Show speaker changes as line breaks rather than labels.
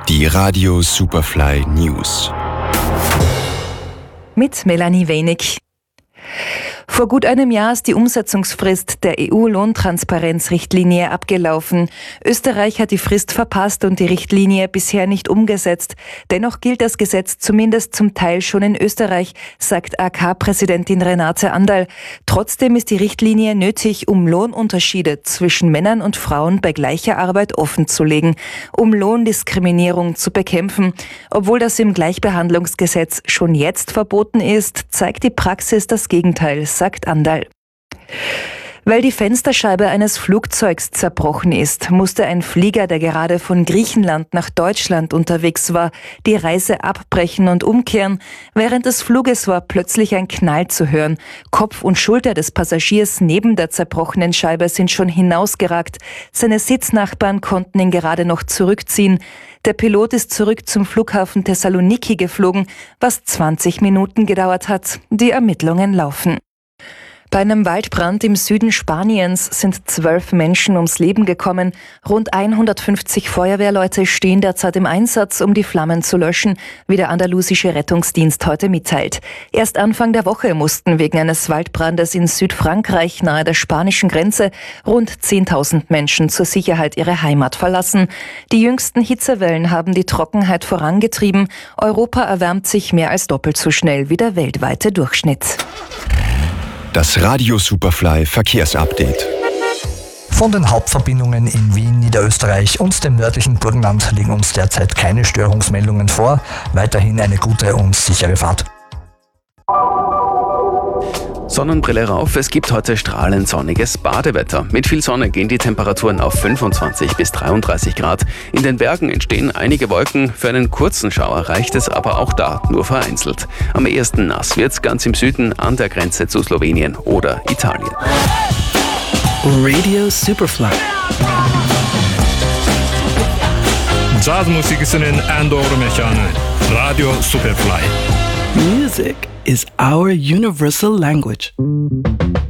Die Radio Superfly News.
Mit Melanie Wenig. Vor gut einem Jahr ist die Umsetzungsfrist der EU-Lohntransparenzrichtlinie abgelaufen. Österreich hat die Frist verpasst und die Richtlinie bisher nicht umgesetzt. Dennoch gilt das Gesetz zumindest zum Teil schon in Österreich, sagt AK-Präsidentin Renate Anderl. Trotzdem ist die Richtlinie nötig, um Lohnunterschiede zwischen Männern und Frauen bei gleicher Arbeit offenzulegen, um Lohndiskriminierung zu bekämpfen. Obwohl das im Gleichbehandlungsgesetz schon jetzt verboten ist, zeigt die Praxis das Gegenteil, sagt Anderl. Weil die Fensterscheibe eines Flugzeugs zerbrochen ist, musste ein Flieger, der gerade von Griechenland nach Deutschland unterwegs war, die Reise abbrechen und umkehren. Während des Fluges war plötzlich ein Knall zu hören. Kopf und Schulter des Passagiers neben der zerbrochenen Scheibe sind schon hinausgeragt. Seine Sitznachbarn konnten ihn gerade noch zurückziehen. Der Pilot ist zurück zum Flughafen Thessaloniki geflogen, was 20 Minuten gedauert hat. Die Ermittlungen laufen. Bei einem Waldbrand im Süden Spaniens sind 12 Menschen ums Leben gekommen. Rund 150 Feuerwehrleute stehen derzeit im Einsatz, um die Flammen zu löschen, wie der andalusische Rettungsdienst heute mitteilt. Erst Anfang der Woche mussten wegen eines Waldbrandes in Südfrankreich nahe der spanischen Grenze rund 10.000 Menschen zur Sicherheit ihre Heimat verlassen. Die jüngsten Hitzewellen haben die Trockenheit vorangetrieben. Europa erwärmt sich mehr als doppelt so schnell wie der weltweite Durchschnitt.
Das Radio Superfly Verkehrsupdate.
Von den Hauptverbindungen in Wien, Niederösterreich und dem nördlichen Burgenland liegen uns derzeit keine Störungsmeldungen vor. Weiterhin eine gute und sichere Fahrt.
Sonnenbrille rauf, es gibt heute strahlend sonniges Badewetter. Mit viel Sonne gehen die Temperaturen auf 25 bis 33 Grad. In den Bergen entstehen einige Wolken, für einen kurzen Schauer reicht es aber auch da, nur vereinzelt. Am ehesten nass wird's ganz im Süden an der Grenze zu Slowenien oder Italien.
Radio Superfly.
Jazzmusikisen Andor Mechane. Radio Superfly.
Music is our universal language.